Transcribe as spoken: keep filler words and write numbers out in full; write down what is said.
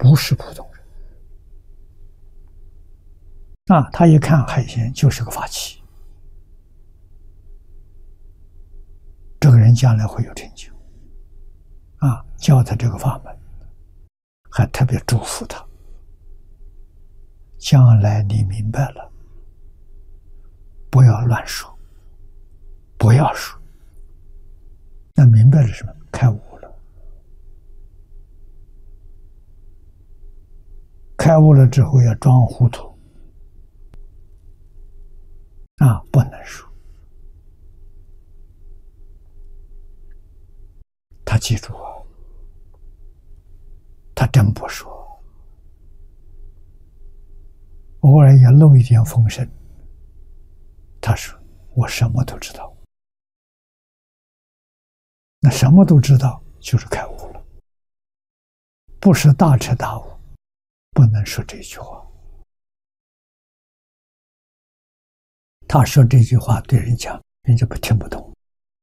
不是普通人啊！他一看海鲜就是个法器，这个人将来会有成就啊！教他这个法门，还特别祝福他，将来你明白了，不要乱说，不要说。那明白了什么？开悟了。开悟了之后要装糊涂啊，不能说。他记住啊，他真不说，偶尔也露一点风声。他说：“我什么都知道。”那什么都知道就是开悟了，不是大彻大悟，不能说这句话。他说这句话对人讲，人家不听不懂。